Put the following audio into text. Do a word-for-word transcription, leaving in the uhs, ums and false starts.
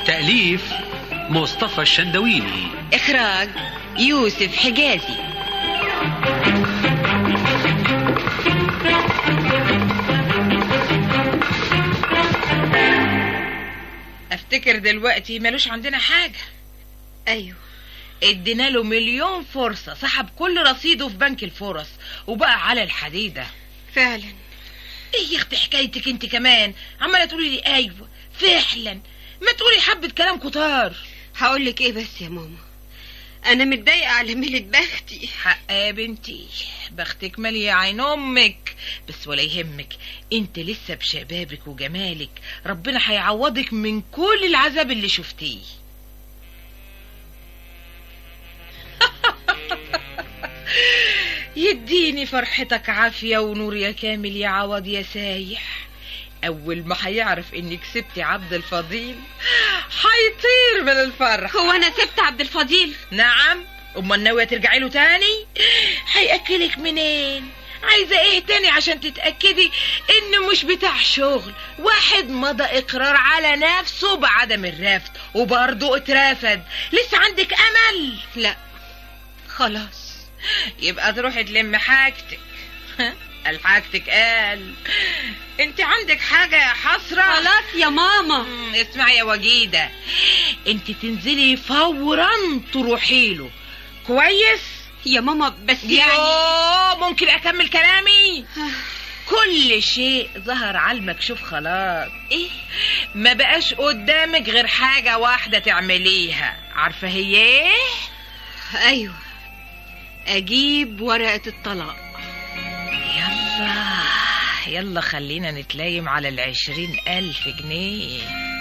تأليف مصطفى الشندويني، إخراج يوسف حجازي. افتكر دلوقتي ملوش عندنا حاجة. ايوه ادينا له مليون فرصة، سحب كل رصيده في بنك الفرص وبقى على الحديدة فعلا. ايه يا اختي حكايتك انت كمان؟ عمالة تقولي لي ايوه فعلا، ما تقولي حبة كلام كتار. هقولك ايه بس يا ماما، انا متضايقة على ميلة بختي. حق يا بنتي، بختك مالية عين امك، بس ولا يهمك، انت لسه بشبابك وجمالك، ربنا هيعوضك من كل العذاب اللي شفتيه. يديني فرحتك عافية ونور يا كامل يا عوض يا سايح. اول ما هيعرف انك سبتي عبد الفضيل هيطير من الفرح. هو انا سبت عبد الفضيل؟ نعم، امال ناوية ترجعي له تاني؟ هيأكلك منين؟ عايزة ايه تاني عشان تتأكدي انه مش بتاع شغل؟ واحد مضى اقرار على نفسه بعدم الرفض وبرضه اترفض، لسه عندك امل؟ لا خلاص. يبقى تروحي تلم حاجتك. الحاجتك قال انت عندك حاجة يا حسرة؟ خلاص يا ماما. اسمعي يا وجيدة، انت تنزلي فورا تروحي له، كويس يا ماما؟ بس يعني يوه ممكن اكمل كلامي؟ كل شيء ظهر على المكشوف خلاص. ايه؟ ما بقاش قدامك غير حاجة واحدة تعمليها، عارفة هي ايه؟ ايوه، اجيب ورقة الطلاق. يلا يلا خلينا نتلايم على العشرين الف جنيه.